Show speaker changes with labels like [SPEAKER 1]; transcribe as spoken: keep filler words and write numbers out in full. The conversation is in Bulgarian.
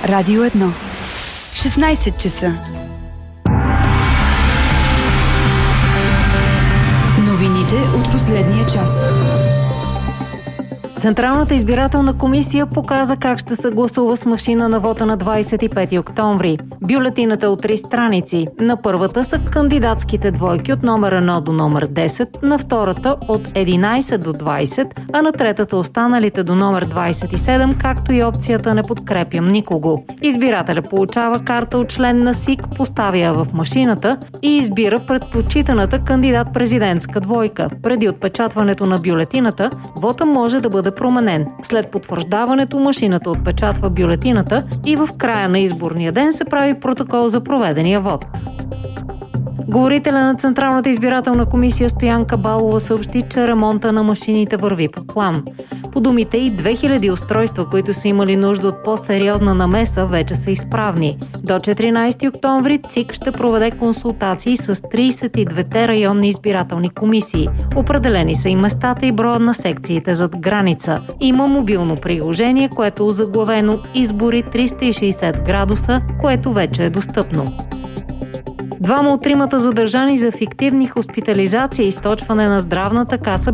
[SPEAKER 1] Радио едно. шестнайсет часа. Новините от последния час.
[SPEAKER 2] Централната избирателна комисия показа как ще се гласува с машина на вота на двайсет и пети октомври. Бюлетината от три страници. На първата са кандидатските двойки от номер едно до номер десет, на втората от единайсет до двайсет, а на третата останалите до номер двайсет и седем, както и опцията "Не подкрепям никого". Избирателя получава карта от член на СИК, поставя я в машината и избира предпочитаната кандидат-президентска двойка. Преди отпечатването на бюлетината, вота може да бъде променен. След потвърждаването машината отпечатва бюлетината и в края на изборния ден се прави протокол за проведения вод. Говорителя на Централната избирателна комисия Стоянка Балова съобщи, че ремонта на машините върви по план. По думите и две хиляди устройства, които са имали нужда от по-сериозна намеса, вече са изправни. До четиринайсети октомври ЦИК ще проведе консултации с трийсет и двете районни избирателни комисии. Определени са и местата и броя на секциите зад граница. Има мобилно приложение, което е озаглавено "Избори триста и шейсет градуса", което вече е достъпно. Двама от тримата задържани за фиктивни хоспитализации и източване на здравната каса